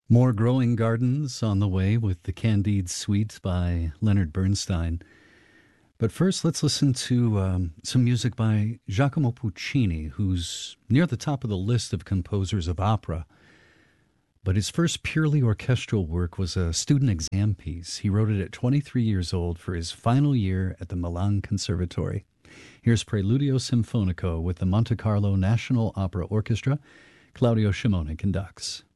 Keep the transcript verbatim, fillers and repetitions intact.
More Growing Gardens on the way with the Candide Suite by Leonard Bernstein. But first, let's listen to um, some music by Giacomo Puccini, who's near the top of the list of composers of opera. But his first purely orchestral work was a student exam piece. He wrote it at twenty-three years old for his final year at the Milan Conservatory. Here's Preludio Sinfonico with the Monte Carlo National Opera Orchestra. Claudio Scimone conducts.